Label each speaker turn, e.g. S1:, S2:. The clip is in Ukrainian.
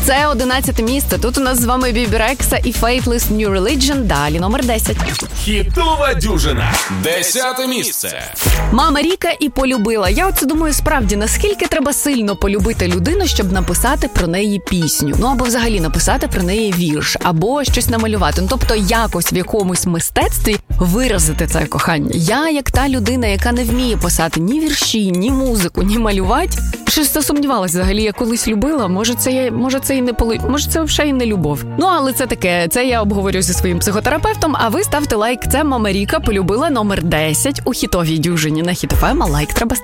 S1: Це 11 місце. Тут у нас з вами Бібі Рекса і Faithless New Religion. Далі номер 10.
S2: Хітова дюжина. 10 місце.
S1: Мама Ріка і полюбила. Я оце думаю, справді, наскільки треба сильно полюбити людину, щоб написати про неї пісню. Ну, або взагалі написати про неї вірш, або щось намалювати. Ну, тобто якось в якомусь мистецтві виразити це кохання. Я, як та людина, яка не вміє писати ні вірші, ні музику, ні малювати, щось засумнівалась взагалі, я колись любила, може це взагалі і не любов. Ну, але це таке, це я обговорю зі своїм психотерапевтом, а ви ставте лайк. Це Мама Ріка полюбила номер 10 у хітовій дюжині на Хіт ФМ, а лайк треба ставити.